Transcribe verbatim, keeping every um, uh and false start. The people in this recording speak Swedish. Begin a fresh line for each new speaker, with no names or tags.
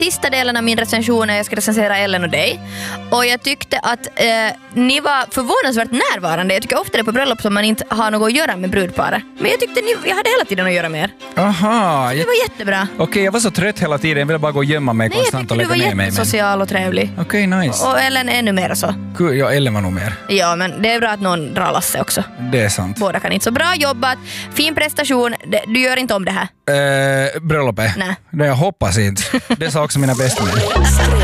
sista delen av min recension är jag ska recensera Ellen och dig. Och jag tyckte att eh, ni var förvånansvärt närvarande. Jag tycker ofta det är på bröllop som man inte har något att göra med brudparet. Men jag tyckte ni, jag hade hela tiden att göra med er.
Aha.
Det
Jag...
var jättebra.
Okej, okay, jag var så trött hela tiden. Jag ville bara gå och gömma mig
Nej,
konstant och lägga ner mig.
Nej, jag tyckte du var jättesocial och trevlig.
Okej, okay, nice.
Och Ellen är ännu mer så.
Cool. Ja, Ellen var nog mer.
Ja, men det är bra att någon drar lasse också.
Det är sant.
Båda kan inte. Så bra jobbat. Fin prestation. Du gör inte om det här.
Eh, bröllopet?
Nej.
Det jag hoppas inte. Det sa också mina bästa män.